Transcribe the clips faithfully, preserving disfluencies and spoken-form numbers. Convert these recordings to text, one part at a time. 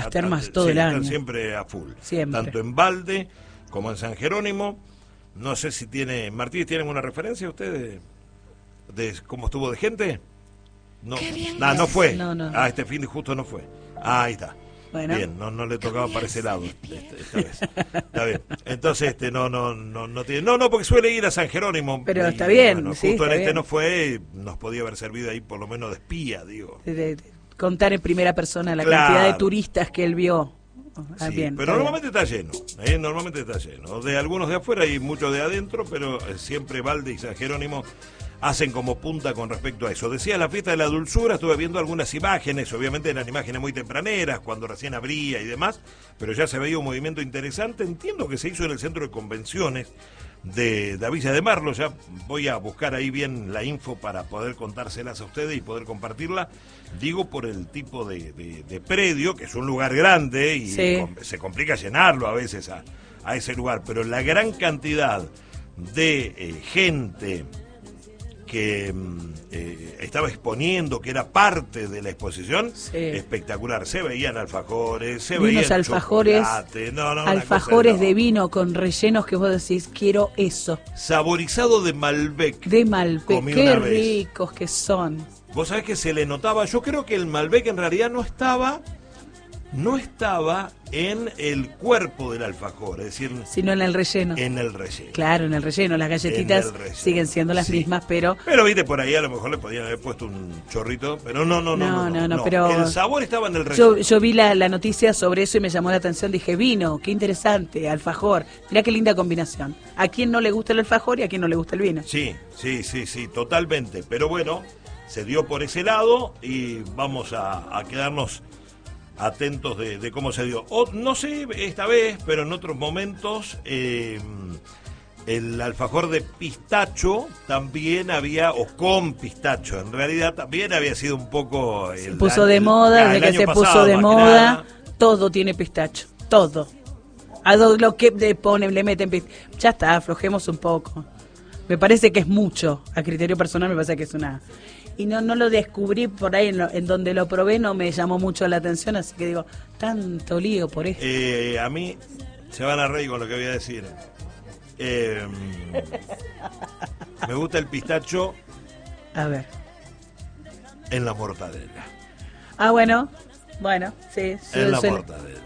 las termas todo sí, el año. Están siempre a full. Siempre. Tanto en Balde como en San Jerónimo. No sé si tiene... Martínez, ¿tienen una referencia ustedes de, de cómo estuvo de gente? No, nah, no fue. No, no. Ah, este fin de justo no fue. Ah, ahí está. Bueno. Bien, no, no le tocaba para ese lado este, esta vez. Está bien. Entonces, este, no, no, no, no tiene. No, no, porque suele ir a San Jerónimo. Pero y, está bien, bueno, sí, justo está en este bien. no fue, nos podía haber servido ahí por lo menos de espía, digo. De, de, de contar en primera persona la Claro. cantidad de turistas que él vio. Ah, Sí, bien, pero está normalmente está lleno, ¿eh? Normalmente está lleno. De algunos de afuera y muchos de adentro, pero eh, siempre Balde y San Jerónimo hacen como punta con respecto a eso. Decía la fiesta de la dulzura, estuve viendo algunas imágenes, obviamente eran imágenes muy tempraneras, cuando recién abría y demás, pero ya se veía un movimiento interesante. Entiendo que se hizo en el centro de convenciones de, de Villa de Merlo. Ya voy a buscar ahí bien la info para poder contárselas a ustedes y poder compartirla. Digo por el tipo de, de, de predio, que es un lugar grande y Sí. com- se complica llenarlo a veces a, a ese lugar, pero la gran cantidad de eh, gente que mm, eh, estaba exponiendo, que era parte de la exposición, Sí. espectacular. Se veían alfajores, se Vinos veían alfajores, chocolate, no, no, una alfajores cosa de vino con rellenos que vos decís, quiero eso. saborizado de Malbec. De Malbec, Comí qué una vez. ricos que son. Vos sabés que se le notaba, yo creo que el Malbec en realidad no estaba, no estaba en el cuerpo del alfajor, es decir, Sino en el relleno. en el relleno. Claro, en el relleno. Las galletitas En el relleno, siguen siendo las sí. mismas, pero Pero viste, por ahí a lo mejor le podían haber puesto un chorrito, pero no, no, no, No, no, no, no, no, pero- el sabor estaba en el relleno. yo, yo vi la, la noticia sobre eso y me llamó la atención. Dije, vino, qué interesante, alfajor. Mirá qué linda combinación. ¿A quién no le gusta el alfajor y a quién no le gusta el vino? Sí, sí, sí, sí, totalmente. Pero bueno, se dio por ese lado y vamos a, a quedarnos atentos de, de cómo se dio. O, no sé esta vez, pero en otros momentos eh, el alfajor de pistacho también había, o con pistacho, en realidad también había sido un poco... Se el puso año- de el- moda, ah, desde el que año se pasado, puso de más que moda, nada. todo tiene pistacho, todo. A do- lo que le ponen, le meten pistacho. Ya está, aflojemos un poco. Me parece que es mucho, a criterio personal me parece que es una... Y no no lo descubrí por ahí, en, lo- en donde lo probé no me llamó mucho la atención, así que digo, tanto lío por esto. Eh, a mí se van a reír con lo que voy a decir. Eh, me gusta el pistacho A ver. en la mortadela. Ah, bueno, bueno, sí. En su- la suele- mortadela.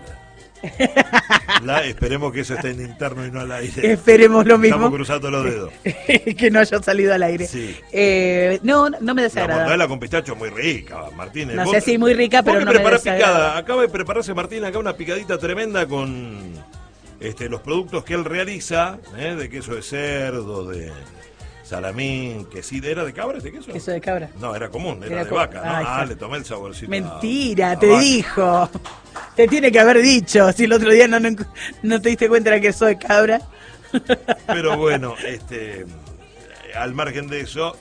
La, esperemos que eso esté en interno y no al aire. Esperemos lo mismo. Estamos cruzando los dedos. Que no haya salido al aire. Sí. Eh, no, no me La desagrada. mortadela con pistacho es muy rica, Martínez. No Vos- sé si muy rica, vos pero que no me preparás desagrada. picada. Acaba de prepararse Martín acá una picadita tremenda con este, los productos que él realiza, ¿eh? De queso de cerdo, de salamín, que sí, ¿era de cabra este queso? Queso de cabra. No, era común, era, Era de co- vaca, ¿no? Ah, Ah, está. le tomé el saborcito. Mentira, a- a te vaca. dijo. Te tiene que haber dicho. Si el otro día no, no, no te diste cuenta de que soy cabra. Pero bueno, este, al margen de eso,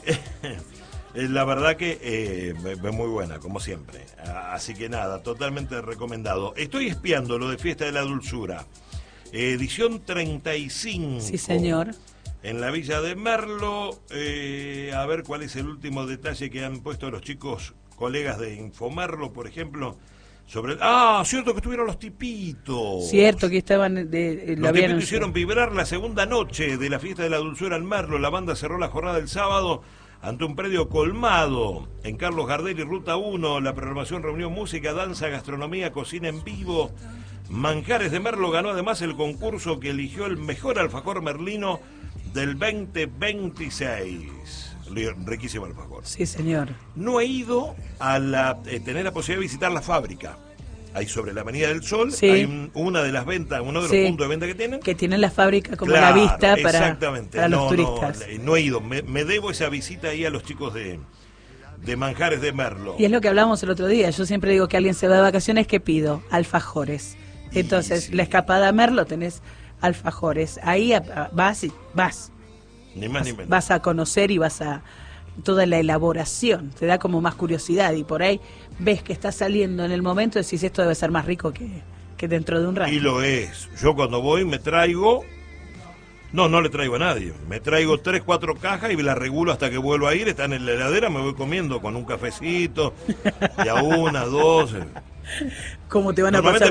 la verdad que eh, es muy buena, como siempre. Así que nada, totalmente recomendado. Estoy espiando lo de Fiesta de la Dulzura. Edición treinta y cinco. Sí, señor. En la Villa de Merlo. Eh, a ver cuál es el último detalle que han puesto los chicos, colegas de Infomerlo, por ejemplo. Sobre... Ah, cierto que estuvieron los tipitos. Cierto que estaban. De, de- lo Los habían tipitos hicieron vibrar la segunda noche de la Fiesta de la Dulzura en Merlo. La banda cerró la jornada el sábado ante un predio colmado en Carlos Gardel y Ruta uno. La programación reunió música, danza, gastronomía, cocina en vivo. Manjares de Merlo ganó además el concurso que eligió el mejor alfajor merlino del veinte veintiséis. Riquísimo alfajor. Sí, señor. No he ido a la, eh, tener la posibilidad de visitar la fábrica. Ahí sobre la Avenida del Sol, Sí. hay un- una de las ventas, uno de los Sí. puntos de venta que tienen. Que tienen la fábrica como Claro, la vista para, exactamente. para los No, turistas. No, no he ido, me, me debo esa visita ahí a los chicos de, de Manjares de Merlo. Y es lo que hablamos el otro día. Yo siempre digo que alguien se va de vacaciones, ¿qué pido? Alfajores. Entonces, sí. la escapada a Merlo tenés alfajores. Ahí a- a- vas y vas. Ni más ni menos. Vas a conocer y vas a toda la elaboración, te da como más curiosidad y por ahí ves que está saliendo en el momento y decís esto debe ser más rico que, que dentro de un rato. Y lo es. Yo cuando voy me traigo... No, no le traigo a nadie. Me traigo tres, cuatro cajas y la regulo hasta que vuelvo a ir. Están en la heladera, me voy comiendo con un cafecito. Y a una, dos... ¿Cómo te van a Normalmente pasar